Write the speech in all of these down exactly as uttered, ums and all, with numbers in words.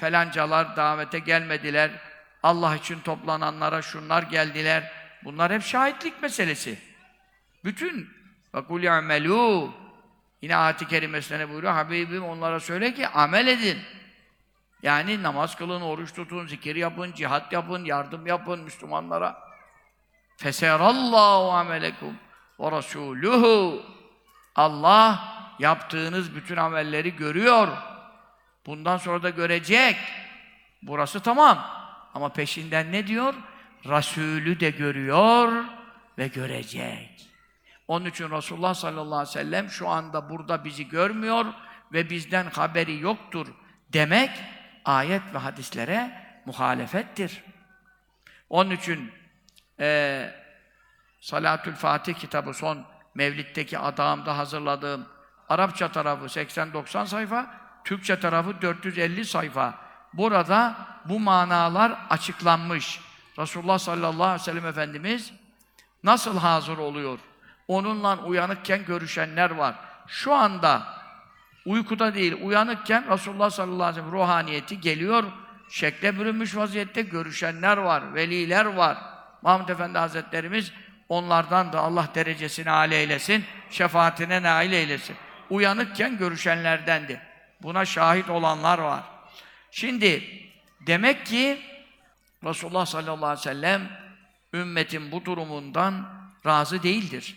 felancalar davete gelmediler. Allah için toplananlara şunlar geldiler. Bunlar hep şahitlik meselesi. Bütün وَقُلْ يَعْمَلُوا Yine ayet-i kerimesine buyuruyor. Habibim onlara söyle ki amel edin. Yani namaz kılın, oruç tutun, zikir yapın, cihat yapın, yardım yapın Müslümanlara. فَسَيَرَاللّٰهُ عَمَلَكُمْ وَرَسُولُهُ Allah yaptığınız bütün amelleri görüyor. Bundan sonra da görecek. Burası tamam. Ama peşinden ne diyor? Resulü de görüyor ve görecek. Onun için Resulullah sallallahu aleyhi ve sellem şu anda burada bizi görmüyor ve bizden haberi yoktur demek ayet ve hadislere muhalefettir. Onun için e, Salatül Fatih kitabı son Mevlid'deki adağımda hazırladığım Arapça tarafı seksen doksan sayfa, Türkçe tarafı dört yüz elli sayfa. Burada bu manalar açıklanmış. Resulullah sallallahu aleyhi ve sellem Efendimiz nasıl hazır oluyor? Onunla uyanıkken görüşenler var. Şu anda uykuda değil, uyanıkken Resulullah sallallahu aleyhi ve sellem ruhaniyeti geliyor, şekle bürünmüş vaziyette görüşenler var, veliler var. Mahmud Efendi Hazretlerimiz onlardan da Allah derecesini âli eylesin, şefaatine nail eylesin. Uyanıkken görüşenlerdendi. Buna şahit olanlar var. Şimdi demek ki Resulullah sallallahu aleyhi ve sellem ümmetin bu durumundan razı değildir.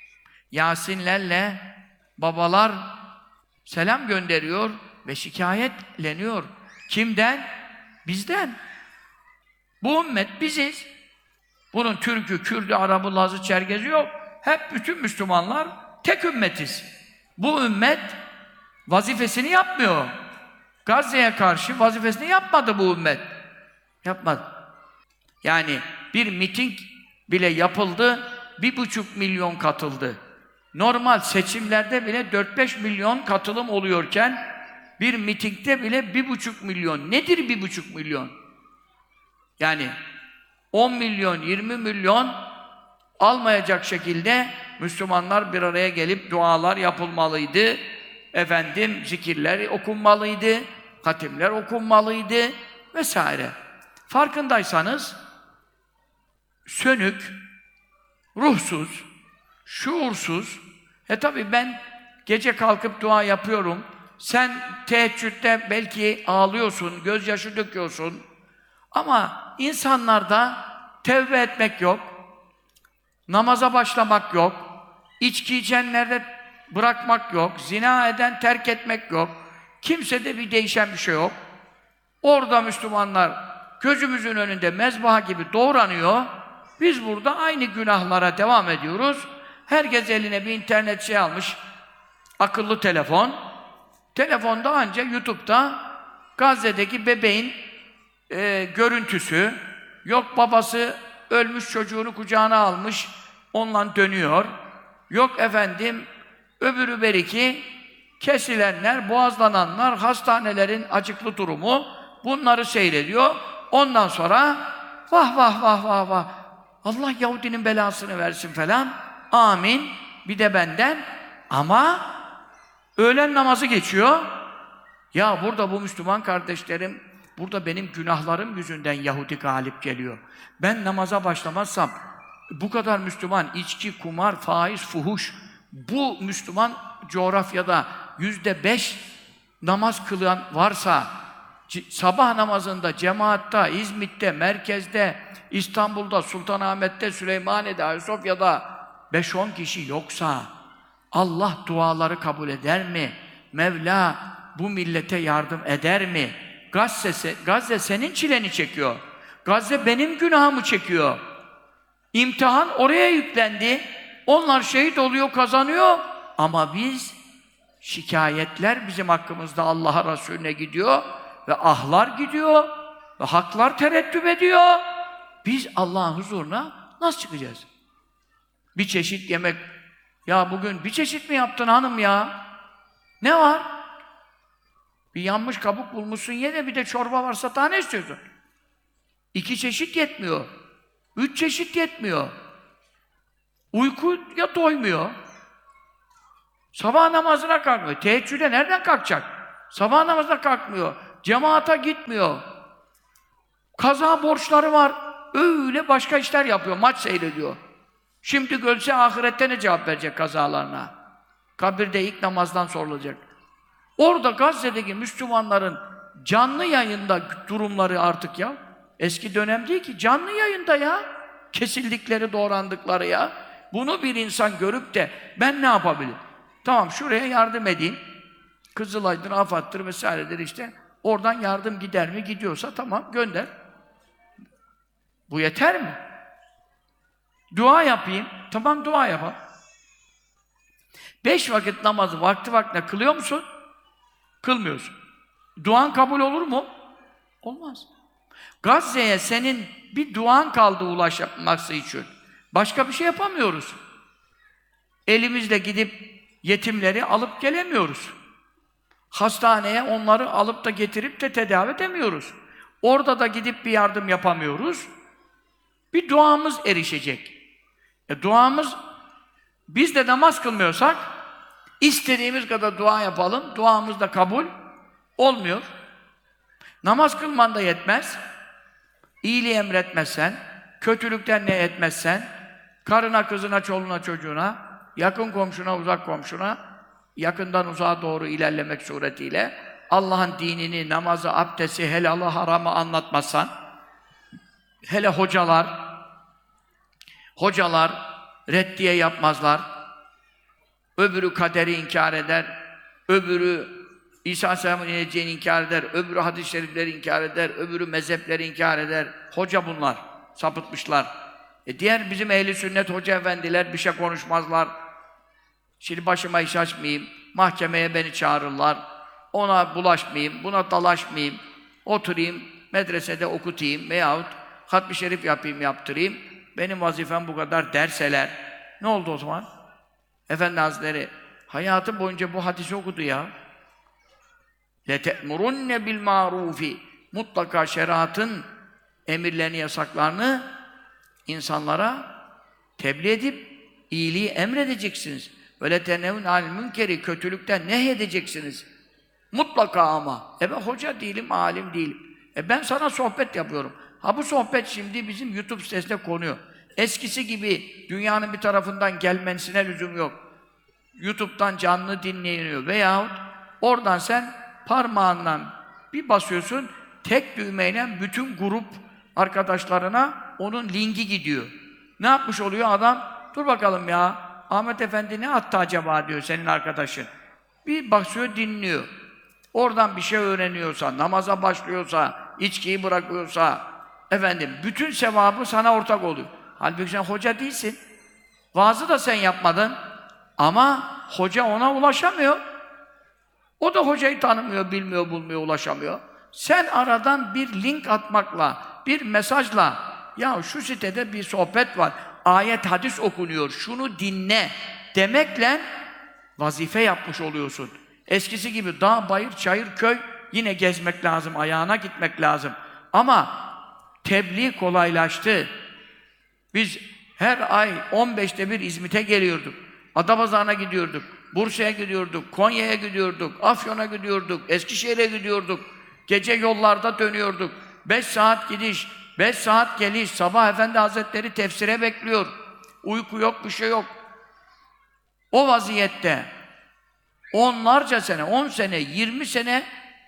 Yasinlerle babalar selam gönderiyor ve şikayetleniyor. Kimden? Bizden. Bu ümmet biziz. Bunun Türk'ü, Kürd'ü, Arap'ı, Laz'ı, Çerkez'i yok. Hep bütün Müslümanlar tek ümmetiz. Bu ümmet vazifesini yapmıyor. Gazze'ye karşı vazifesini yapmadı bu ümmet. Yapmadı. Yani bir miting bile yapıldı, bir buçuk milyon katıldı. Normal seçimlerde bile dört beş milyon katılım oluyorken bir mitingde bile bir buçuk milyon. Nedir bir buçuk milyon? Yani on milyon, yirmi milyon almayacak şekilde Müslümanlar bir araya gelip dualar yapılmalıydı. Efendim zikirler okunmalıydı, hatimler okunmalıydı vesaire. Farkındaysanız sönük, ruhsuz, şuursuz. E tabi ben gece kalkıp dua yapıyorum. Sen teheccüde belki ağlıyorsun, gözyaşı döküyorsun. Ama insanlarda tevbe etmek yok, namaza başlamak yok, içki içenlerde bırakmak yok, zina eden terk etmek yok. Kimsede bir değişen bir şey yok. Orada Müslümanlar gözümüzün önünde mezbaha gibi doğranıyor. Biz burada aynı günahlara devam ediyoruz. Herkes eline bir internet şey almış, akıllı telefon. Telefonda ancak YouTube'da Gazze'deki bebeğin e, görüntüsü, yok babası ölmüş çocuğunu kucağına almış, onunla dönüyor. Yok efendim, öbürü beriki, kesilenler, boğazlananlar, hastanelerin acıklı durumu, bunları seyrediyor. Ondan sonra vah vah vah vah vah, Allah Yahudinin belasını versin falan, amin, bir de benden. Ama öğlen namazı geçiyor. Ya burada bu Müslüman kardeşlerim, burada benim günahlarım yüzünden Yahudi galip geliyor. Ben namaza başlamazsam, bu kadar Müslüman, içki, kumar, faiz, fuhuş, bu Müslüman coğrafyada yüzde beş namaz kılan varsa, sabah namazında, cemaatta, İzmit'te, merkezde, İstanbul'da, Sultanahmet'te, Süleymaniye'de, Ayasofya'da beş on kişi yoksa, Allah duaları kabul eder mi? Mevla bu millete yardım eder mi? Gazze, Gazze senin çileni çekiyor. Gazze benim günahımı çekiyor. İmtihan oraya yüklendi. Onlar şehit oluyor, kazanıyor. Ama biz, şikayetler bizim hakkımızda Allah'a, Resulüne gidiyor ve ahlar gidiyor ve haklar tereddüt ediyor. Biz Allah'ın huzuruna nasıl çıkacağız? Bir çeşit yemek. Ya bugün bir çeşit mi yaptın hanım ya? Ne var? Bir yanmış kabuk bulmuşsun, ye de bir de çorba varsa daha ne istiyorsun? İki çeşit yetmiyor. Üç çeşit yetmiyor. Uykuya doymuyor. Sabah namazına kalkmıyor. Teheccüde nereden kalkacak? Sabah namazına kalkmıyor. Cemaata gitmiyor. Kaza borçları var. Öyle başka işler yapıyor. Maç seyrediyor. Şimdi görse ahirette ne cevap verecek kazalarına? Kabirde ilk namazdan sorulacak. Orada Gazze'deki Müslümanların canlı yayında durumları artık ya. Eski dönem değil ki, canlı yayında ya. Kesildikleri, doğrandıkları ya. Bunu bir insan görüp de ben ne yapabilirim? Tamam, şuraya yardım edeyim. Kızılay'dır, AFAD'dır vesairedir işte. Oradan yardım gider mi? Gidiyorsa tamam, gönder. Bu yeter mi? Dua yapayım. Tamam, dua yapalım. Beş vakit namazı vakti vaktine kılıyor musun? Kılmıyorsun. Duan kabul olur mu? Olmaz. Gazze'ye senin bir duan kaldı ulaşması için. Başka bir şey yapamıyoruz. Elimizle gidip yetimleri alıp gelemiyoruz. Hastaneye onları alıp da getirip de tedavi edemiyoruz. Orada da gidip bir yardım yapamıyoruz. Bir duamız erişecek. E duamız, biz de namaz kılmıyorsak, istediğimiz kadar dua yapalım, duamız da kabul olmuyor. Namaz kılman da yetmez. İyiliği emretmezsen, kötülükten ne etmezsen, karına, kızına, çoluğuna, çocuğuna, yakın komşuna, uzak komşuna, yakından uzağa doğru ilerlemek suretiyle Allah'ın dinini, namazı, abdesti, helalı, haramı anlatmazsan, hele hocalar, hocalar reddiye yapmazlar, öbürü kaderi inkar eder, öbürü İsa Aleyhisselam'ın ineceğini inkar eder, öbürü hadis-i şerifleri inkar eder, öbürü mezhepleri inkar eder. Hoca bunlar, sapıtmışlar. E diğer bizim ehli sünnet hoca efendiler bir şey konuşmazlar. Şimdi başıma iş açmayayım, mahkemeye beni çağırırlar, ona bulaşmayayım, buna dalaşmayayım, oturayım, medresede okutayım veyahut hatmi şerif yapayım, yaptırayım. Benim vazifem bu kadar derseler. Ne oldu o zaman? Efendi Hazretleri hayatı boyunca bu hadisi okudu ya. لَتَأْمُرُنَّ بِالْمَعْرُوفِ Mutlaka şeriatın emirlerini, yasaklarını insanlara tebliğ edip iyiliği emredeceksiniz. وَلَتَنَوْنَ عَلِ الْمُنْكَرِ Kötülükten nehyedeceksiniz. Mutlaka ama. E ben hoca değilim, alim değilim. E ben sana sohbet yapıyorum. Ha bu sohbet şimdi bizim YouTube sitesinde konuyor. Eskisi gibi dünyanın bir tarafından gelmesine lüzum yok. YouTube'dan canlı dinleniyor veyahut oradan sen parmağından bir basıyorsun, tek düğmeyle bütün grup arkadaşlarına onun linki gidiyor. Ne yapmış oluyor adam? Dur bakalım ya, Ahmet Efendi ne attı acaba diyor senin arkadaşın. Bir basıyor, dinliyor. Oradan bir şey öğreniyorsa, namaza başlıyorsa, içkiyi bırakıyorsa, efendim, bütün sevabı sana ortak oluyor. Halbuki sen hoca değilsin. Vaazı da sen yapmadın. Ama hoca ona ulaşamıyor. O da hocayı tanımıyor, bilmiyor, bulmuyor, ulaşamıyor. Sen aradan bir link atmakla, bir mesajla, ya şu sitede bir sohbet var, ayet, hadis okunuyor, şunu dinle demekle vazife yapmış oluyorsun. Eskisi gibi dağ, bayır, çayır, köy yine gezmek lazım, ayağına gitmek lazım. Ama tebliğ kolaylaştı. Biz her ay on beşte bir İzmit'e geliyorduk. Adapazarı'na gidiyorduk. Bursa'ya gidiyorduk, Konya'ya gidiyorduk, Afyon'a gidiyorduk, Eskişehir'e gidiyorduk. Gece yollarda dönüyorduk. Beş saat gidiş, beş saat geliş. Sabah Efendi Hazretleri tefsire bekliyor. Uyku yok, bir şey yok. O vaziyette onlarca sene, on sene, yirmi sene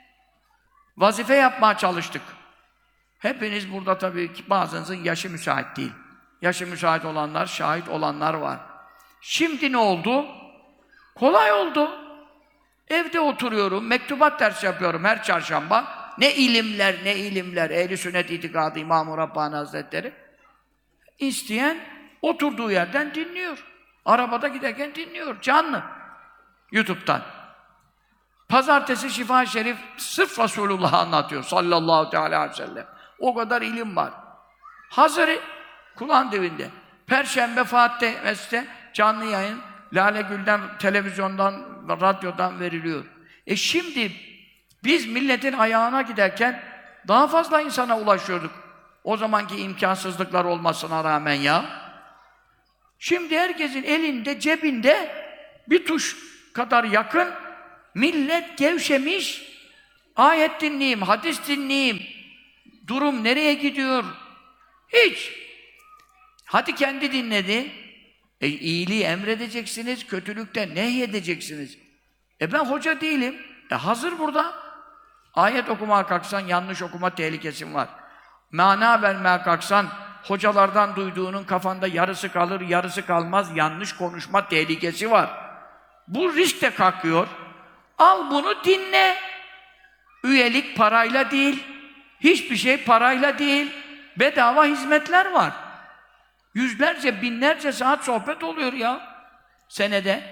vazife yapmaya çalıştık. Hepiniz burada tabii ki bazınızın yaşı müsait değil. Yaşı müsait olanlar, şahit olanlar var. Şimdi ne oldu? Kolay oldu. Evde oturuyorum, mektubat dersi yapıyorum her çarşamba. Ne ilimler, ne ilimler. Ehl-i Sünnet İtikadı İmam-ı Rabbani Hazretleri. İsteyen oturduğu yerden dinliyor. Arabada giderken dinliyor, canlı. YouTube'dan. Pazartesi Şifa-i Şerif sırf Resulullah'ı anlatıyor sallallahu teala aleyhi ve sellem. O kadar ilim var. Hazırı kulağın dibinde. Perşembe Fatih Mescid'de canlı yayın Lale Gül'den, televizyondan, radyodan veriliyor. E şimdi biz milletin ayağına giderken daha fazla insana ulaşıyorduk. O zamanki imkansızlıklar olmasına rağmen ya. Şimdi herkesin elinde, cebinde bir tuş kadar yakın millet gevşemiş, Ayet dinleyeyim, hadis dinleyeyim. Durum nereye gidiyor? Hiç. Hadi kendi dinledi. E, iyiliği emredeceksiniz, kötülükten nehyedeceksiniz. E ben hoca değilim. E hazır burada. Ayet okumaya kalksan yanlış okuma tehlikesi var. Mana vermeye kalksan hocalardan duyduğunun kafanda yarısı kalır, yarısı kalmaz. Yanlış konuşma tehlikesi var. Bu risk de kalkıyor. Al bunu dinle. Üyelik parayla değil. Hiçbir şey parayla değil. Bedava hizmetler var. Yüzlerce, binlerce saat sohbet oluyor ya. Senede.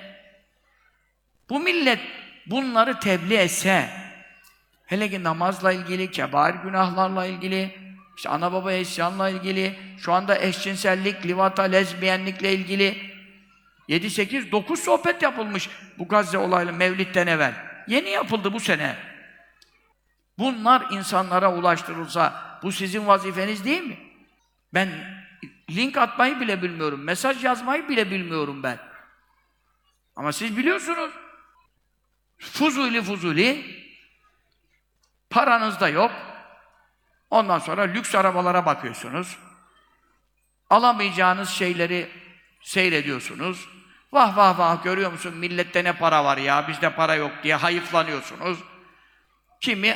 Bu millet bunları tebliğ etse, hele ki namazla ilgili, kebair günahlarla ilgili, işte ana baba isyanla ilgili, şu anda eşcinsellik, livata, lezbiyenlikle ilgili yedi sekiz dokuz sohbet yapılmış bu Gazze olaylı Mevlid'den evvel. Yeni yapıldı bu sene. Bunlar insanlara ulaştırılsa, bu sizin vazifeniz değil mi? Ben link atmayı bile bilmiyorum, mesaj yazmayı bile bilmiyorum ben. Ama siz biliyorsunuz. Fuzuli fuzuli, paranız da yok. Ondan sonra lüks arabalara bakıyorsunuz. Alamayacağınız şeyleri seyrediyorsunuz. Vah vah vah, görüyor musun millette ne para var ya, bizde para yok diye hayıflanıyorsunuz. Kimi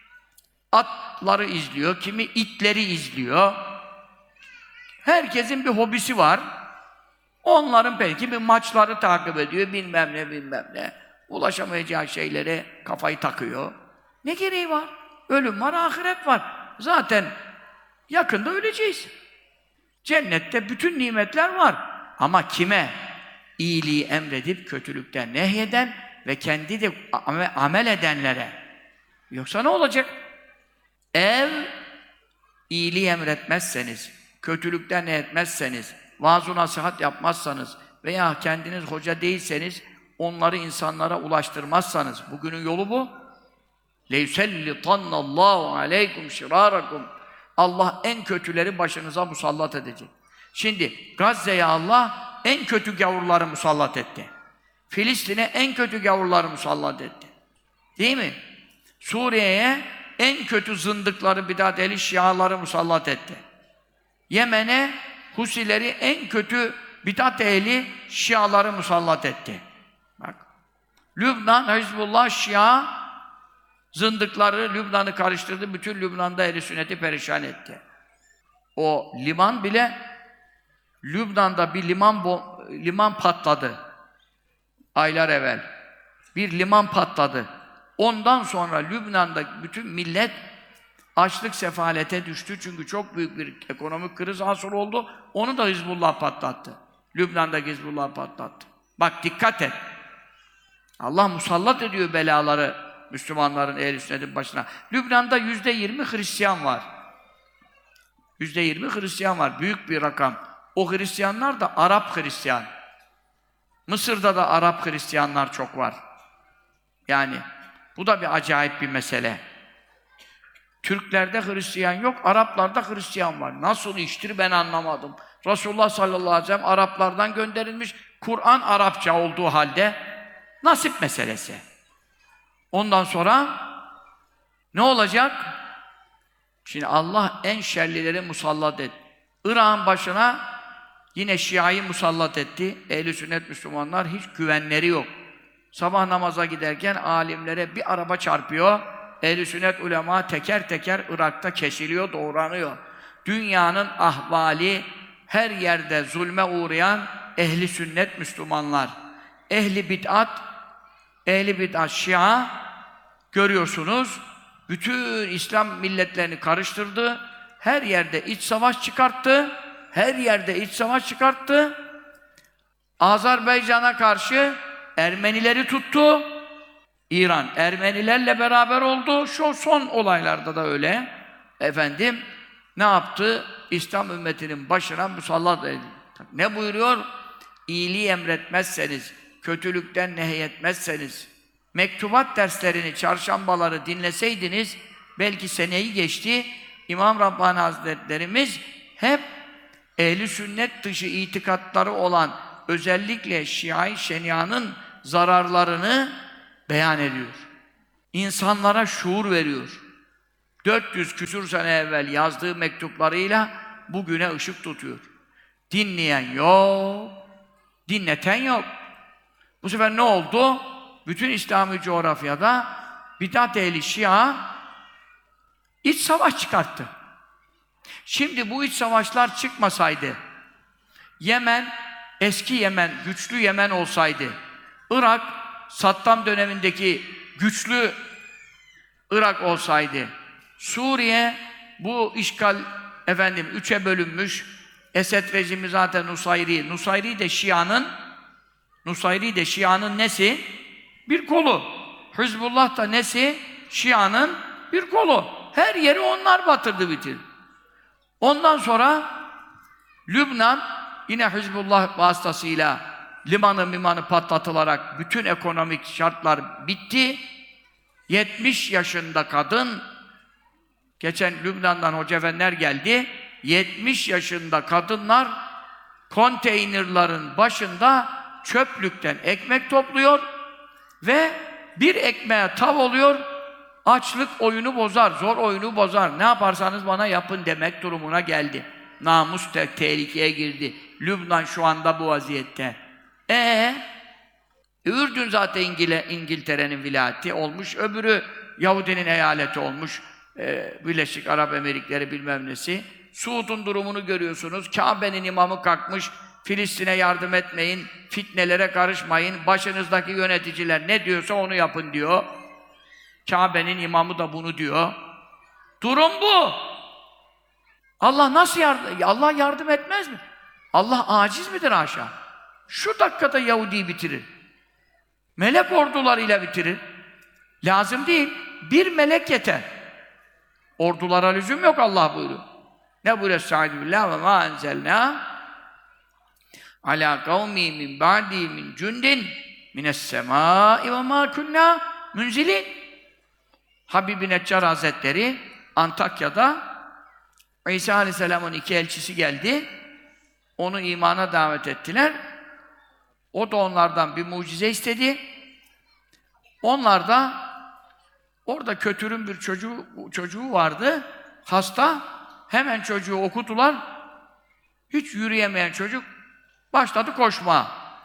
atları izliyor, kimi itleri izliyor. Herkesin bir hobisi var. Onların belki bir maçları takip ediyor, bilmem ne bilmem ne. Ulaşamayacağı şeylere kafayı takıyor. Ne gereği var? Ölüm var, ahiret var. Zaten yakında öleceğiz. Cennette bütün nimetler var. Ama kime? İyiliği emredip kötülükten nehyeden ve kendi de amel edenlere. Yoksa ne olacak? Eğer iyiliği emretmezseniz, kötülükten nehyetmezseniz, vaaz-ı nasihat yapmazsanız veya kendiniz hoca değilseniz, onları insanlara ulaştırmazsanız, bugünün yolu bu. لَيُسَلِّطَنَّ اللّٰهُ عَلَيْكُمْ شِرَارَكُمْ Allah en kötüleri başınıza musallat edecek. Şimdi Gazze'ye Allah en kötü gavurları musallat etti. Filistin'e en kötü gavurları musallat etti. Değil mi? Suriye'ye en kötü zındıkları, bidat ehli şiaları musallat etti. Yemen'e Husileri en kötü bidat ehli şiaları musallat etti. Bak. Lübnan, Hizbullah, Şia zındıkları Lübnan'ı karıştırdı, bütün Lübnan'da ehl-i sünneti perişan etti. O liman bile, Lübnan'da bir liman liman patladı aylar evvel. Bir liman patladı. Ondan sonra Lübnan'da bütün millet açlık sefalete düştü çünkü çok büyük bir ekonomik kriz hasıl oldu. Onu da Hizbullah patlattı. Lübnan'daki Hizbullah patlattı. Bak dikkat et. Allah musallat ediyor belaları Müslümanların ehl-i sünnetin başına. Lübnan'da yüzde yirmi Hristiyan var. Yüzde yirmi Hristiyan var. Büyük bir rakam. O Hristiyanlar da Arap Hristiyan. Mısır'da da Arap Hristiyanlar çok var. Yani bu da bir acayip bir mesele. Türklerde Hristiyan yok, Araplarda Hristiyan var. Nasıl iştir ben anlamadım. Resulullah sallallahu aleyhi ve sellem Araplardan gönderilmiş, Kur'an Arapça olduğu halde nasip meselesi. Ondan sonra ne olacak? Şimdi Allah en şerlileri musallat etti. Irak'ın başına yine Şia'yı musallat etti. Ehl-i sünnet Müslümanlar hiç güvenleri yok. Sabah namaza giderken alimlere bir araba çarpıyor. Ehl-i sünnet ulema teker teker Irak'ta kesiliyor, doğranıyor. Dünyanın ahvali, her yerde zulme uğrayan ehli sünnet Müslümanlar. Ehli bid'at, ehli bid'at Şia görüyorsunuz. Bütün İslam milletlerini karıştırdı. Her yerde iç savaş çıkarttı. Her yerde iç savaş çıkarttı. Azerbaycan'a karşı Ermenileri tuttu. İran Ermenilerle beraber oldu. Şu son olaylarda da öyle. Efendim ne yaptı? İslam ümmetinin başına musallat edildi. Ne buyuruyor? İyiliği emretmezseniz, kötülükten nehyetmezseniz, mektubat derslerini, çarşambaları dinleseydiniz, belki seneyi geçti, İmam Rabbani Hazretlerimiz hep ehli sünnet dışı itikatları olan özellikle Şia-i Şenia'nın zararlarını beyan ediyor. insanlara şuur veriyor. dört yüz küsur sene evvel yazdığı mektuplarıyla bugüne ışık tutuyor. Dinleyen yok, dinleten yok. Bu sefer ne oldu? Bütün İslami coğrafyada bidat ehli Şia iç savaş çıkarttı. Şimdi bu iç savaşlar çıkmasaydı, Yemen, eski Yemen, güçlü Yemen olsaydı, Irak, Saddam dönemindeki güçlü Irak olsaydı, Suriye, bu işgal, efendim, üçe bölünmüş, Esed rejimi zaten Nusayri, Nusayri de Şia'nın, Nusayri de Şia'nın nesi? Bir kolu. Hizbullah da nesi? Şia'nın bir kolu. Her yeri onlar batırdı bitir. Ondan sonra Lübnan yine Hizbullah vasıtasıyla limanı mimanı patlatılarak bütün ekonomik şartlar bitti. yetmiş yaşında kadın, geçen Lübnan'dan hocaefendiler geldi, yetmiş yaşında kadınlar konteynerların başında çöplükten ekmek topluyor ve bir ekmeğe tav oluyor, açlık oyunu bozar, zor oyunu bozar, ne yaparsanız bana yapın demek durumuna geldi. Namus te tehlikeye girdi. Lübnan şu anda bu vaziyette. Ee, Ürdün zaten İngil İngiltere'nin vilayeti olmuş, öbürü Yahudinin eyaleti olmuş, ee, Birleşik Arap Emirlikleri bilmem nesi. Suud'un durumunu görüyorsunuz, Kabe'nin imamı kalkmış, Filistin'e yardım etmeyin, fitnelere karışmayın, başınızdaki yöneticiler ne diyorsa onu yapın diyor. Kabe'nin imamı da bunu diyor. Durum bu. Allah nasıl yardım, Allah yardım etmez mi? Allah aciz midir haşa? Şu dakikada Yahudi'yi bitirir. Melek ordularıyla bitirir. Lazım değil. Bir melek yeter. Ordulara lüzum yok Allah buyuruyor. Ne buyuruyor? Estaizu billah ve ma enzelna ala kavmi min ba'di min cundin mines semâi ve mâ kunnâ münzilin. Habib-i Neccar Hazretleri Antakya'da İsa Aleyhisselam'ın iki elçisi geldi. Onu imana davet ettiler. O da onlardan bir mucize istedi. Onlar da orada kötürüm bir çocuğu, çocuğu vardı. Hasta. Hemen çocuğu okudular. Hiç yürüyemeyen çocuk başladı koşmaya.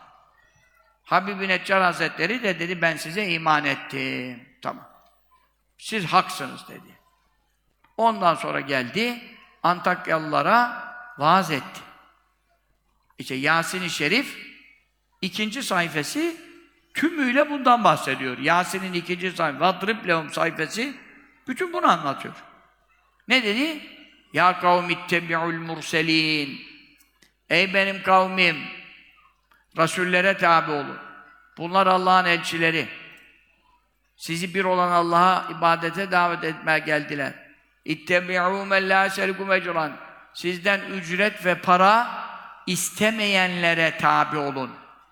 Habib-i Neccar Hazretleri de dedi ben size iman ettim. Tamam. Siz haksınız dedi. Ondan sonra geldi Antakyalılara vaaz etti. İşte Yasin-i Şerif ikinci sayfası tümüyle bundan bahsediyor. Yasin'in ikinci sayfası, Vadrib lehum sayfası bütün bunu anlatıyor. Ne dedi? Ya kavmi ittebi'ul murselin. Ey benim kavmim, Resullere tabi olun. Bunlar Allah'ın elçileri. Sizi bir olan Allah'a ibadete davet etmeye geldiler. İttebi'û men lâ şerikum ecran. Sizden ücret ve para istemeyenlere tabi olun.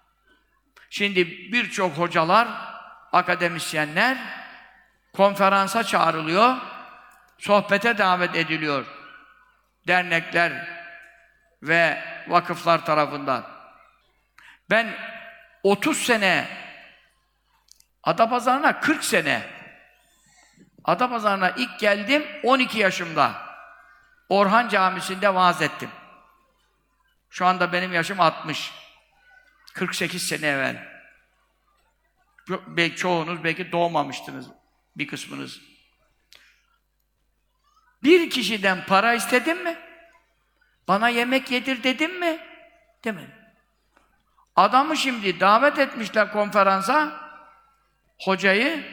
Şimdi birçok hocalar, akademisyenler konferansa çağrılıyor, sohbete davet ediliyor. Dernekler ve vakıflar tarafından. Ben otuz sene Adapazarı'na kırk sene Adapazarı'na ilk geldim on iki yaşımda. Orhan Camisi'nde vaaz ettim. Şu anda benim yaşım altmış. kırk sekiz sene evvel. Belki çoğunuz belki doğmamıştınız bir kısmınız. Bir kişiden para istedim mi? Bana yemek yedir dedim mi? Demedim. Adamı şimdi davet etmişler konferansa, hocayı.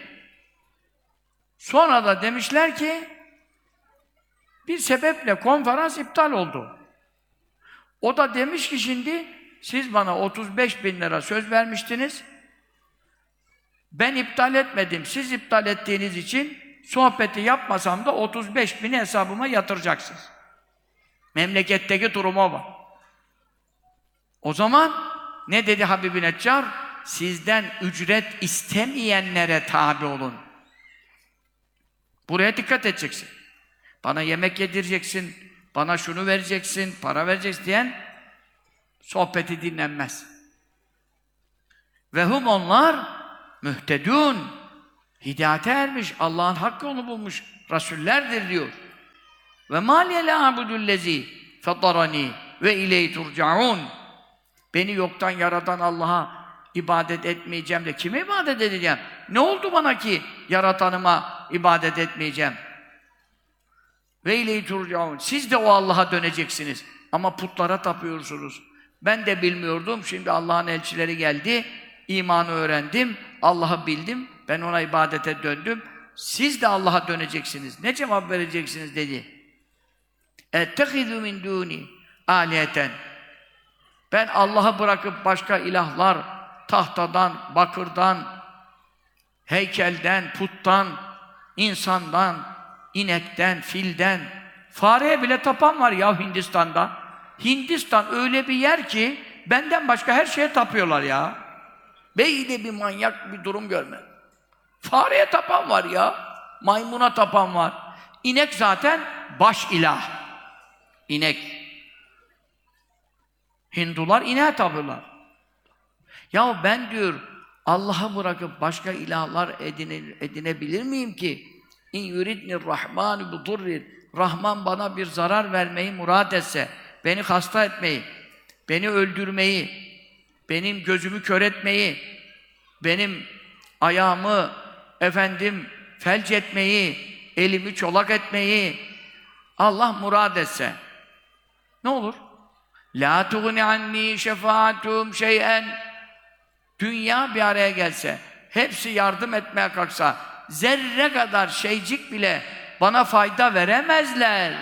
Sonra da demişler ki bir sebeple konferans iptal oldu. O da demiş ki şimdi siz bana otuz beş bin lira söz vermiştiniz. Ben iptal etmedim. Siz iptal ettiğiniz için sohbeti yapmasam da otuz beş bini hesabıma yatıracaksınız. Memleketteki duruma bak. O zaman ne dedi Habib-i Neccar? Sizden ücret istemeyenlere tabi olun. Buraya dikkat edeceksin. Bana yemek yedireceksin, bana şunu vereceksin, para vereceksin diyen sohbeti dinlenmez. Ve hum onlar mühtedûn. hidayete ermiş, Allah'ın hak yolunu bulmuş rasullerdir diyor. Ve mâ liye lâ a'budullezî fetarani ve ileyhi turcaun. Beni yoktan yaratan Allah'a ibadet etmeyeceğim de kime ibadet edeceğim? Ne oldu bana ki yaratanıma ibadet etmeyeceğim? Ve ileyhi turcaun. Siz de o Allah'a döneceksiniz. Ama putlara tapıyorsunuz. Ben de bilmiyordum. Şimdi Allah'ın elçileri geldi. İmanı öğrendim. Allah'ı bildim. Ben ona ibadete döndüm. Siz de Allah'a döneceksiniz. Ne cevap vereceksiniz dedi. اَتَّخِذُ مِنْ دُونِ آلِيَةً. Ben Allah'ı bırakıp başka ilahlar, tahtadan, bakırdan, heykelden, puttan, insandan, inekten, filden, fareye bile tapan var ya Hindistan'da. Hindistan öyle bir yer ki benden başka her şeye tapıyorlar ya. Böyle bir manyak bir durum görmedim. Fareye tapan var ya, maymuna tapan var. İnek zaten baş ilah. İnek. Hindular ineğe tapıyorlar. Ya ben diyor, Allah'ı bırakıp başka ilahlar edine, edinebilir miyim ki? İn yuridni rahmanu budurrir. Rahman bana bir zarar vermeyi murad etse, beni hasta etmeyi, beni öldürmeyi, benim gözümü kör etmeyi, benim ayağımı efendim felç etmeyi, elimi çolak etmeyi Allah murad etse ne olur? La tuğni anni şefaatum şey'en. Dünya bir araya gelse, hepsi yardım etmeye kalksa, zerre kadar şeycik bile bana fayda veremezler.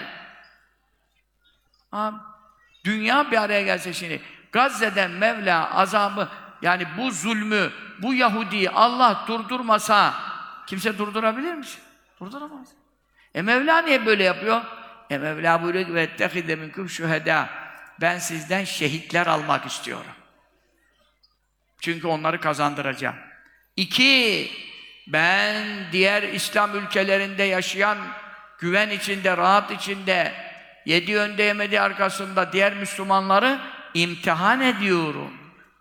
Ha, dünya bir araya gelse şimdi, Gazze'den Mevla azabı, yani bu zulmü, bu Yahudi'yi Allah durdurmasa, kimse durdurabilir mi? Durduramaz. E Mevla niye böyle yapıyor? E Mevla buyuruyor ki وَاتَّخِذَ مِنْكُمْ شُهَدَى. Ben sizden şehitler almak istiyorum. Çünkü onları kazandıracağım. İki, ben diğer İslam ülkelerinde yaşayan, güven içinde, rahat içinde, yedi önde yemedi arkasında diğer Müslümanları imtihan ediyorum.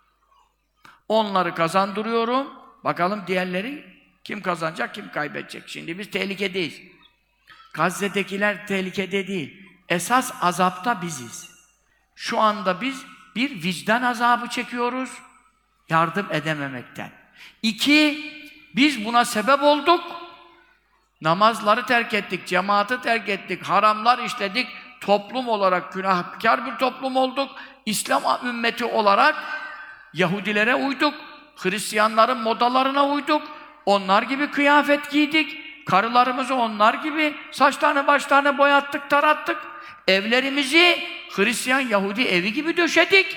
Onları kazandırıyorum. Bakalım diğerleri kim kazanacak, kim kaybedecek? Şimdi biz tehlikedeyiz. Gazze'dekiler tehlikede değil. Esas azapta biziz. Şu anda biz bir vicdan azabı çekiyoruz, yardım edememekten. İki, biz buna sebep olduk. Namazları terk ettik, cemaati terk ettik, haramlar işledik, toplum olarak günahkar bir toplum olduk. İslam ümmeti olarak Yahudilere uyduk, Hristiyanların modalarına uyduk, onlar gibi kıyafet giydik, karılarımızı onlar gibi saçlarını başlarını boyattık, tarattık, evlerimizi Hristiyan Yahudi evi gibi döşedik,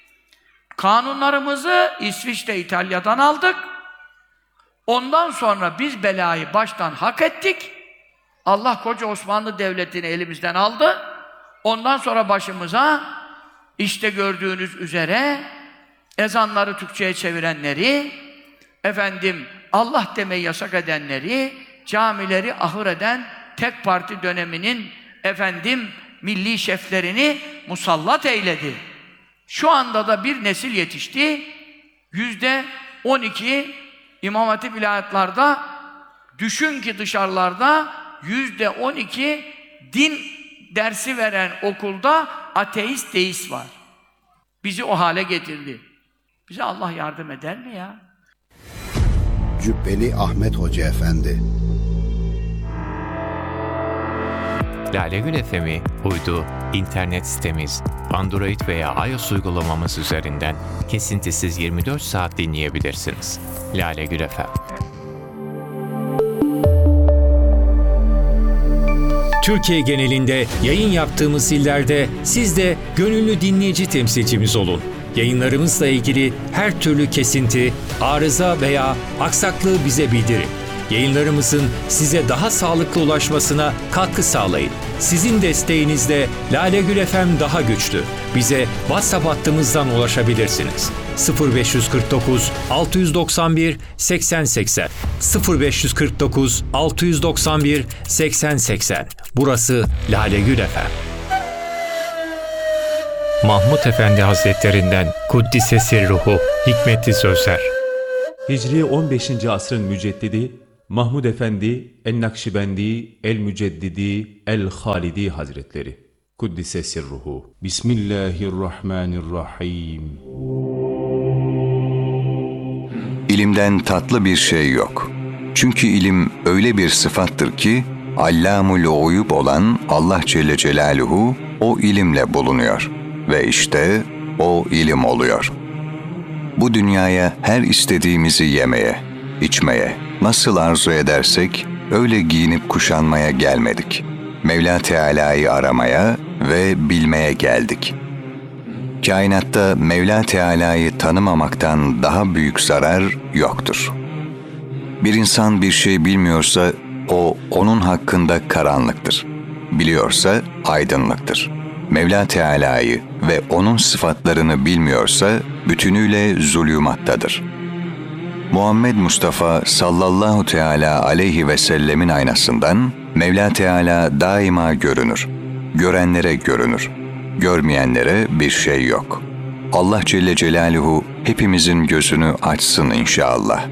kanunlarımızı İsviçre, İtalya'dan aldık. Ondan sonra biz belayı baştan hak ettik. Allah koca Osmanlı Devleti'ni elimizden aldı. Ondan sonra başımıza işte gördüğünüz üzere ezanları Türkçe'ye çevirenleri, efendim Allah demeyi yasak edenleri, camileri ahır eden tek parti döneminin efendim milli şeflerini musallat eyledi. Şu anda da bir nesil yetişti. Yüzde on iki İmam Hatip ilahiyatlarda, düşün ki dışarılarda yüzde on iki din dersi veren okulda ateist, deist var. Bizi o hale getirdi. Bize Allah yardım eder mi ya? Cübbeli Ahmet Hoca Efendi. Lale Gül F M'i uydu, internet sitemiz, Android veya iOS uygulamamız üzerinden kesintisiz yirmi dört saat dinleyebilirsiniz. Lale Gül F M. Türkiye genelinde yayın yaptığımız illerde siz de gönüllü dinleyici temsilcimiz olun. Yayınlarımızla ilgili her türlü kesinti, arıza veya aksaklığı bize bildirin. Yayınlarımızın size daha sağlıklı ulaşmasına katkı sağlayın. Sizin desteğinizle Lale Gül F M daha güçlü. Bize WhatsApp hattımızdan ulaşabilirsiniz. sıfır beş kırk dokuz altı doksan bir seksen seksen sıfır beş kırk dokuz altı doksan bir seksen seksen. Burası Lale Gül F M. Mahmud Efendi Hazretlerinden Kuddise Sirruhu Hikmetli Sözler. Hicri on beşinci asrın müceddidi Mahmud Efendi En-Nakşibendi El-Müceddidi El-Halidi Hazretleri Kuddise sirruhu. Bismillahirrahmanirrahim. İlimden tatlı bir şey yok. Çünkü ilim öyle bir sıfattır ki, Allamul Uyub olan Allah Celle Celaluhu o ilimle bulunuyor. Ve işte o ilim oluyor. Bu dünyaya her istediğimizi yemeye, içmeye, nasıl arzu edersek öyle giyinip kuşanmaya gelmedik. Mevla Teala'yı aramaya ve bilmeye geldik. Kainatta Mevla Teala'yı tanımamaktan daha büyük zarar yoktur. Bir insan bir şey bilmiyorsa o onun hakkında karanlıktır. Biliyorsa aydınlıktır. Mevla Teala'yı ve onun sıfatlarını bilmiyorsa bütünüyle zulümattadır. Muhammed Mustafa sallallahu teala aleyhi ve sellemin aynasından Mevla Teala daima görünür. Görenlere görünür. Görmeyenlere bir şey yok. Allah Celle Celaluhu hepimizin gözünü açsın inşallah.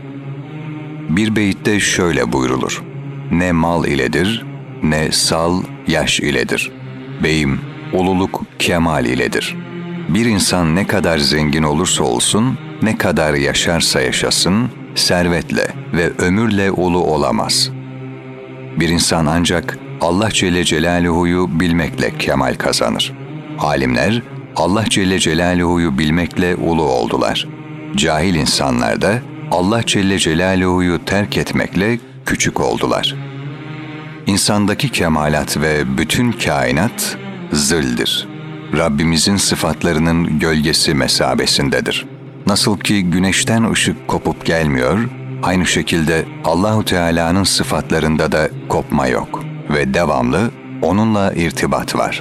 Bir beyitte şöyle buyrulur: ne mal iledir, ne sal yaş iledir. Beyim, ululuk kemal iledir. Bir insan ne kadar zengin olursa olsun, ne kadar yaşarsa yaşasın, servetle ve ömürle ulu olamaz. Bir insan ancak Allah Celle Celaluhu'yu bilmekle kemal kazanır. Alimler Allah Celle Celaluhu'yu bilmekle ulu oldular. Cahil insanlar da Allah Celle Celaluhu'yu terk etmekle küçük oldular. İnsandaki kemalat ve bütün kainat zildir. Rabbimizin sıfatlarının gölgesi mesabesindedir. Nasıl ki güneşten ışık kopup gelmiyor, aynı şekilde Allahu Teala'nın sıfatlarında da kopma yok ve devamlı onunla irtibat var.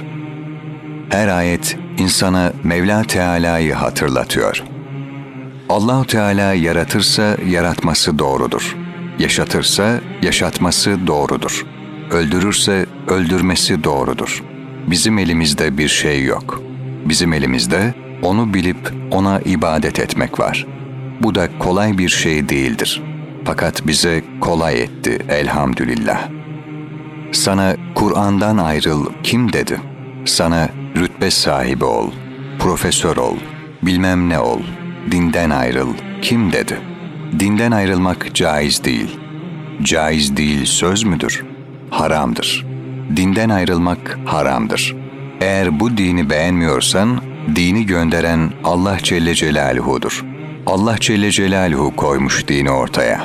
Her ayet insana Mevla Teala'yı hatırlatıyor. Allahu Teala yaratırsa yaratması doğrudur. Yaşatırsa yaşatması doğrudur. Öldürürse öldürmesi doğrudur. Bizim elimizde bir şey yok. Bizim elimizde onu bilip ona ibadet etmek var. Bu da kolay bir şey değildir. Fakat bize kolay etti elhamdülillah. Sana Kur'an'dan ayrıl kim dedi? Sana rütbe sahibi ol, profesör ol, bilmem ne ol, dinden ayrıl kim dedi? Dinden ayrılmak caiz değil. Caiz değil söz müdür? Haramdır. Dinden ayrılmak haramdır. Eğer bu dini beğenmiyorsan, dini gönderen Allah Celle Celaluhu'dur. Allah Celle Celaluhu koymuş dini ortaya.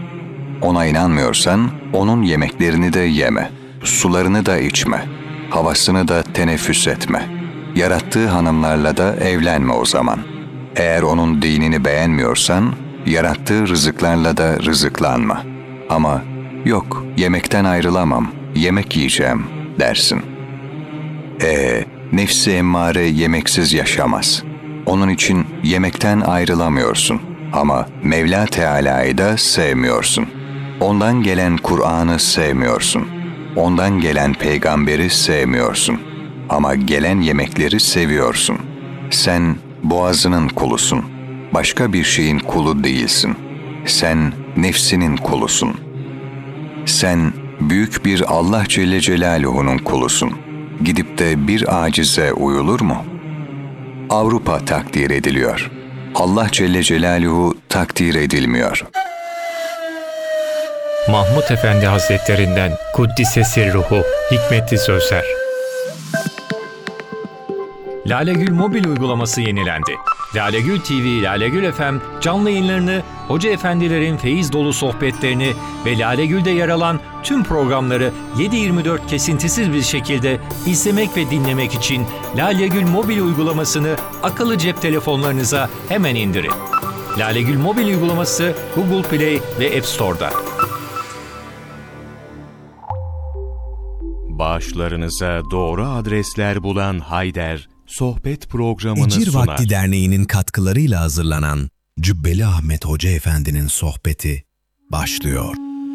Ona inanmıyorsan, onun yemeklerini de yeme, sularını da içme, havasını da teneffüs etme. Yarattığı hanımlarla da evlenme o zaman. Eğer onun dinini beğenmiyorsan, yarattığı rızıklarla da rızıklanma. Ama yok, yemekten ayrılamam, yemek yiyeceğim dersin. Ee, nefsi emmare yemeksiz yaşamaz. Onun için yemekten ayrılamıyorsun. Ama Mevla Teala'yı da sevmiyorsun. Ondan gelen Kur'an'ı sevmiyorsun. Ondan gelen peygamberi sevmiyorsun. Ama gelen yemekleri seviyorsun. Sen boğazının kulusun. Başka bir şeyin kulu değilsin. Sen nefsinin kulusun. Sen büyük bir Allah Celle Celaluhu'nun kulusun. Gidip de bir acize uyulur mu? Avrupa takdir ediliyor. Allah Celle Celaluhu takdir edilmiyor. Mahmud Efendi Hazretlerinden Kuddise sirruhu hikmetli sözler. Lalegül mobil uygulaması yenilendi. Lalegül T V, Lalegül F M canlı yayınlarını, hoca efendilerin feyiz dolu sohbetlerini ve Lalegül'de yer alan tüm programları yedi yirmi dört kesintisiz bir şekilde izlemek ve dinlemek için Lalegül mobil uygulamasını akıllı cep telefonlarınıza hemen indirin. Lalegül mobil uygulaması Google Play ve App Store'da. Bağışlarınıza doğru adresler bulan Hayder, sohbet programını Ecir sunar. Vakti Derneği'nin katkılarıyla hazırlanan Cübbeli Ahmet Hoca Efendi'nin sohbeti başlıyor.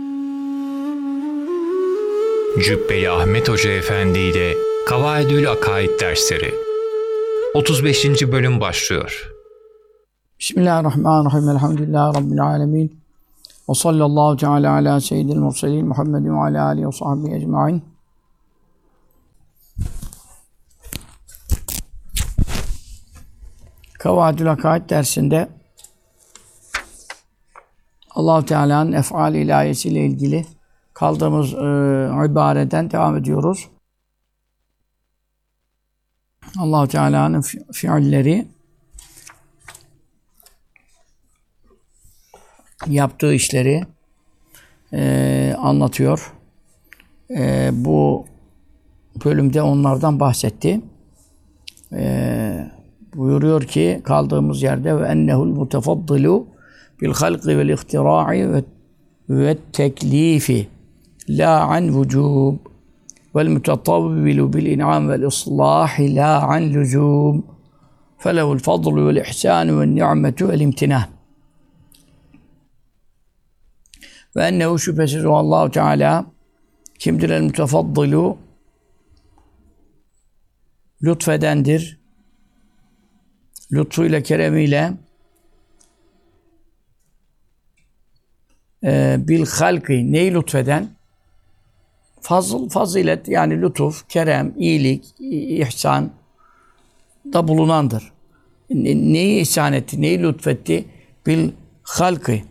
Cübbeli Ahmet Hoca Efendi ile Kavaidül Akaid dersleri otuz beşinci bölüm başlıyor. Bismillahirrahmanirrahim. Elhamdülillahi Rabbil alemin. Ve sallallahu teala ala seyyidil murselin Muhammedin ve ala alihi ve sahbihi ecma'in. Kavaidül Hakaid dersinde Allah-u Teala'nın ef'al ilahiyesiyle ilgili kaldığımız e, ibareden devam ediyoruz. Allah-u Teala'nın fi- fiilleri, yaptığı işleri e, anlatıyor. E, bu bölümde onlardan bahsetti. E, buyuruyor ki kaldığımız yerde ve ennehu'l mutefaddilu bil halqi vel ihtira'i ve ve teklifi la an vücub vel mutetavvilu bil in'am vel islahi la an lüzum felehu'l fadlu vel ihsanu vel ni'metu vel imtinan. Ve ennehu şüphesiz o Allah-u Teala kimdir el mutefaddilu? Lütfedendir. Lütfuyla, keremiyle e, bil halki, neyi lütfeden? Fazıl, fazilet yani lütuf, kerem, iyilik, ihsan da bulunandır. Ne, neyi ihsan etti, neyi lütfetti? Bil halki,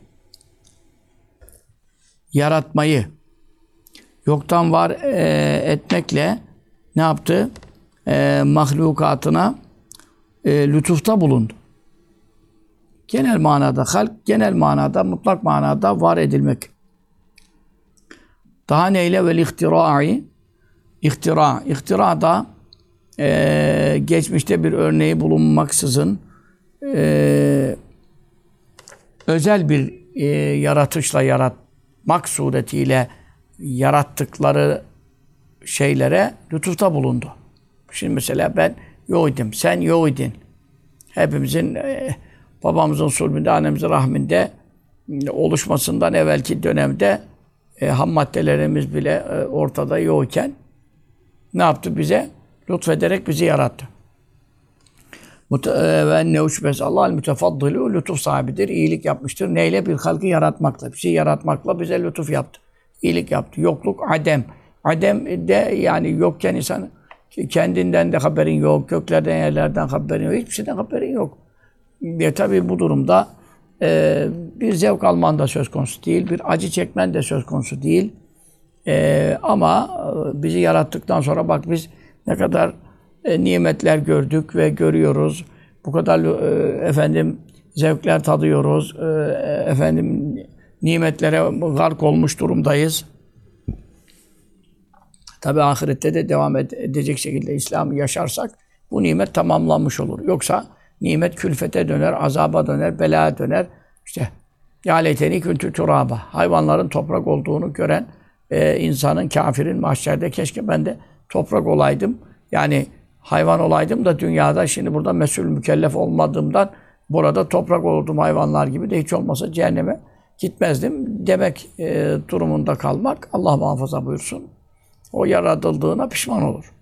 yaratmayı yoktan var e, etmekle ne yaptı? E, mahlukatına e, lütufta bulundu. Genel manada halk, genel manada, mutlak manada var edilmek. Daha neyle? Vel ihtira'i, ihtira. İhtira da e, geçmişte bir örneği bulunmaksızın e, özel bir e, yaratışla yaratmak suretiyle yarattıkları şeylere lütufta bulundu. Şimdi mesela ben yok idim, sen yok idin. Hepimizin e, babamızın sulbünde, annemizin rahminde e, oluşmasından evvelki dönemde e, ham maddelerimiz bile e, ortada yokken ne yaptı bize? Lütfederek bizi yarattı. Ve ennehu şüphesiz Allah'ın mütefaddilu lütuf sahibidir. İyilik yapmıştır. Neyle? Bir halkı yaratmakla. Bir şey yaratmakla bize lütuf yaptı. İyilik yaptı. Yokluk, adem. Adem de yani yokken insan kendinden de haberin yok, göklerden, yerlerden haberin yok, hiçbir şeyden haberin yok. E, tabii bu durumda e, bir zevk alman da söz konusu değil, bir acı çekmen de söz konusu değil. E, ama bizi yarattıktan sonra bak biz ne kadar e, nimetler gördük ve görüyoruz. Bu kadar e, efendim zevkler tadıyoruz. E, efendim nimetlere gark olmuş durumdayız. Tabi ahirette de devam edecek şekilde İslam'ı yaşarsak bu nimet tamamlanmış olur. Yoksa nimet külfete döner, azaba döner, belaya döner. İşte ya leyteni kuntu turaba. Hayvanların toprak olduğunu gören e, insanın, kafirin mahşerde keşke ben de toprak olaydım. Yani hayvan olaydım da dünyada şimdi burada mesul mükellef olmadığımdan burada toprak oldum hayvanlar gibi de hiç olmasa cehenneme gitmezdim demek e, durumunda kalmak Allah muhafaza buyursun. O yaratıldığına pişman olur.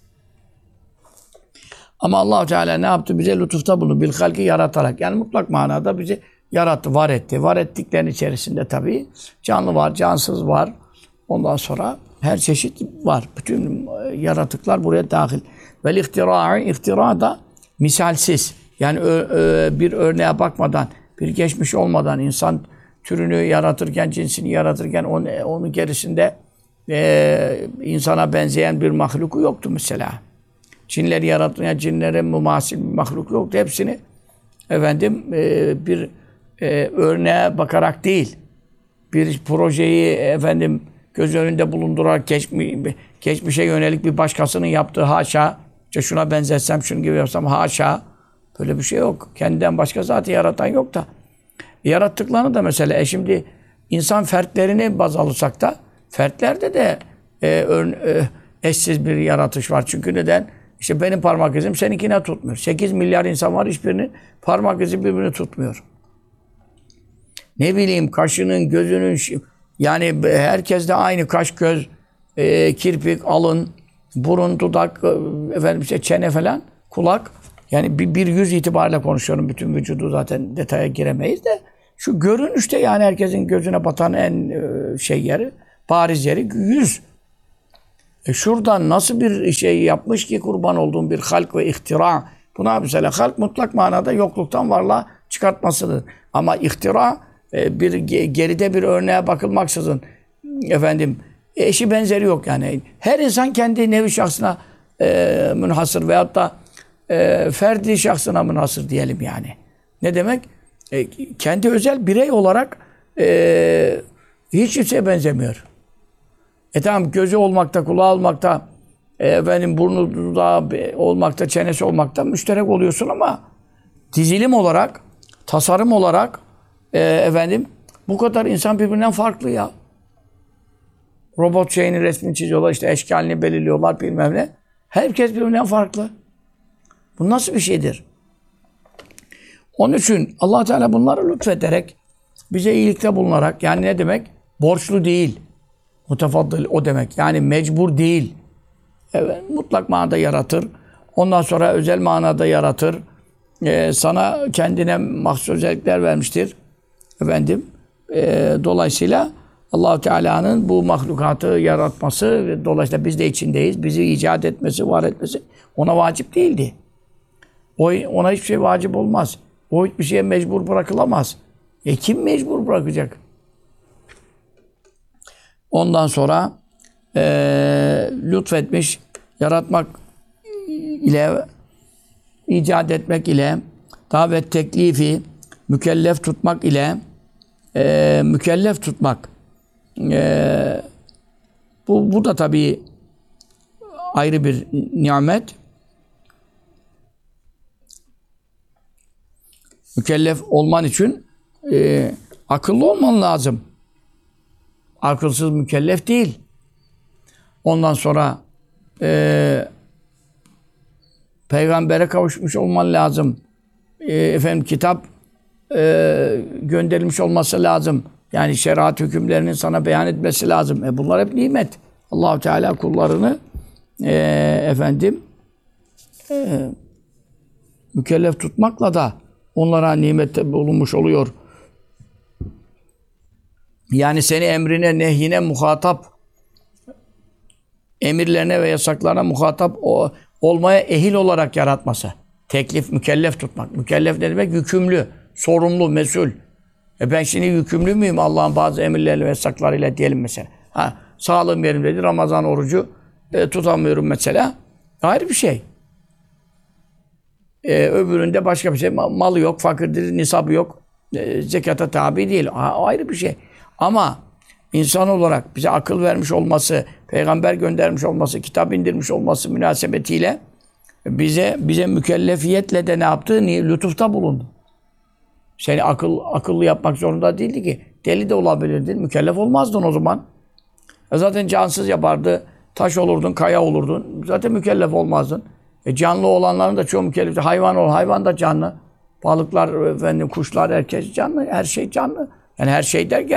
Ama Allah-u Teala ne yaptı? Bize lütufta bulundu. Bil halki yaratarak. Yani mutlak manada bizi yarattı, var etti. Var ettiklerin içerisinde tabii canlı var, cansız var. Ondan sonra her çeşit var. Bütün yaratıklar buraya dahil. Vel ihtira'i, ihtira da misalsiz. Yani ö, ö, bir örneğe bakmadan, bir geçmiş olmadan insan türünü yaratırken, cinsini yaratırken onun, onun gerisinde Ee, insana benzeyen bir mahluku yoktu mesela. Cinleri yaratmaya cinlere mumasil bir mahluk yoktu. Hepsini efendim e, bir e, örneğe bakarak değil, bir projeyi efendim göz önünde bulundurarak geçmi, geçmişe yönelik bir başkasının yaptığı haşa, işte şuna benzetsem, şunu gibi yapsam haşa, böyle bir şey yok. Kendinden başka zaten yaratan yok da. Yarattıklarını da mesela e şimdi insan fertlerini baz alırsak da fertlerde de e, ör, e, eşsiz bir yaratış var. Çünkü neden? İşte benim parmak izim seninkine tutmuyor. sekiz milyar insan var, hiçbirinin parmak izi birbirini tutmuyor. Ne bileyim kaşının, gözünün, yani herkes de aynı kaş, göz, e, kirpik, alın, burun, dudak, efendim işte çene falan, kulak. Yani bir, bir yüz itibariyle konuşuyorum. Bütün vücudu zaten detaya giremeyiz de. Şu görünüşte yani herkesin gözüne batan en e, şey yeri, bariz yeri yüz. E şuradan nasıl bir şey yapmış ki kurban olduğum bir halk ve ihtira. Buna mesela halk mutlak manada yokluktan varlığa çıkartmasıdır. Ama ihtira e, bir geride bir örneğe bakılmaksızın efendim eşi benzeri yok yani. Her insan kendi nevi şahsına e, münhasır veyahut da e, ferdi şahsına münhasır diyelim yani. Ne demek? E, kendi özel birey olarak e, hiç kimseye benzemiyor. E tamam gözü olmakta, kulağı olmakta, e, efendim burnu dudağı olmakta, çenesi olmakta müşterek oluyorsun ama dizilim olarak, tasarım olarak e, efendim bu kadar insan birbirinden farklı ya. Robot şeyini resmini çiziyorlar, işte eşkalini belirliyorlar bilmem ne. Herkes birbirinden farklı. Bu nasıl bir şeydir? Onun için Allah Teala bunları lütfederek, bize iyilikte bulunarak, yani ne demek? Borçlu değil. Mutefaddıl o demek. Yani mecbur değil. Evet, mutlak manada yaratır. Ondan sonra özel manada yaratır. Ee, sana kendine mahsus özellikler vermiştir. Efendim, e, dolayısıyla Allah Teala'nın bu mahlukatı yaratması, dolayısıyla biz de içindeyiz. Bizi icat etmesi, var etmesi ona vacip değildi. O, ona hiçbir şey vacip olmaz. O hiçbir şeye mecbur bırakılamaz. E kim mecbur bırakacak? Ondan sonra e, lütfetmiş, yaratmak ile, icat etmek ile, davet teklifi, mükellef tutmak ile, e, mükellef tutmak. E, bu, bu da tabii ayrı bir nimet. Mükellef olman için e, akıllı olman lazım. Akılsız mükellef değil. Ondan sonra e, peygambere kavuşmuş olman lazım. E, efendim kitap e, gönderilmiş olması lazım. Yani şeriat hükümlerinin sana beyan etmesi lazım. E bunlar hep nimet. Allah-u Teala kullarını e, efendim e, mükellef tutmakla da onlara nimette bulunmuş oluyor. Yani seni emrine, nehyine muhatap, emirlerine ve yasaklarına muhatap o, olmaya ehil olarak yaratması. Teklif, mükellef tutmak. Mükellef ne demek? Yükümlü, sorumlu, mesul. E ben şimdi yükümlü müyüm Allah'ın bazı emirleri ve yasaklarıyla diyelim mesela. Ha, sağlığım yerimdedir, Ramazan orucu e, tutamıyorum mesela. Ayrı bir şey. E, öbüründe başka bir şey. Malı yok, fakirdir, nisabı yok. E, zekata tabi değil. A, ayrı bir şey. Ama insan olarak bize akıl vermiş olması, peygamber göndermiş olması, kitap indirmiş olması münasebetiyle bize bize mükellefiyetle de ne yaptı? Lütufta bulundu. Seni akıl akıllı yapmak zorunda değildi ki. Deli de olabilirdin. Mükellef olmazdın o zaman. E zaten cansız yapardı. Taş olurdun, kaya olurdun. Zaten mükellef olmazdın. E canlı olanların da çoğu mükellef. Hayvan ol, hayvan da canlı. Balıklar, efendim, kuşlar, herkes canlı. Her şey canlı. Yani her şey derken